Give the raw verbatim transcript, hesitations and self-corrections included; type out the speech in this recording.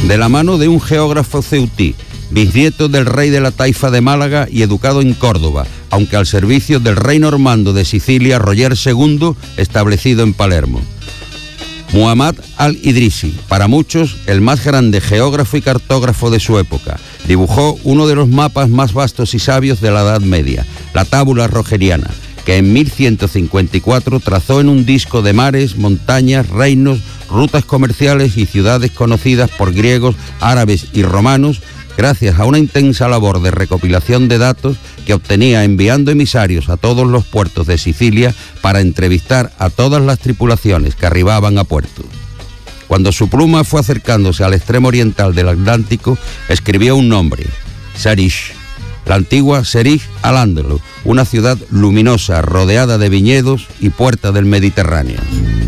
De la mano de un geógrafo ceutí, bisnieto del rey de la Taifa de Málaga y educado en Córdoba, aunque al servicio del rey normando de Sicilia, Roger segundo, establecido en Palermo. Muhammad al-Idrisi, para muchos el más grande geógrafo y cartógrafo de su época, dibujó uno de los mapas más vastos y sabios de la Edad Media, la Tábula Rogeriana, que en mil ciento cincuenta y cuatro trazó en un disco de mares, montañas, reinos, rutas comerciales y ciudades conocidas por griegos, árabes y romanos, gracias a una intensa labor de recopilación de datos que obtenía enviando emisarios a todos los puertos de Sicilia para entrevistar a todas las tripulaciones que arribaban a puerto. Cuando su pluma fue acercándose al extremo oriental del Atlántico, escribió un nombre, Serish, la antigua Serish al-Ándalus, una ciudad luminosa rodeada de viñedos y puerta del Mediterráneo.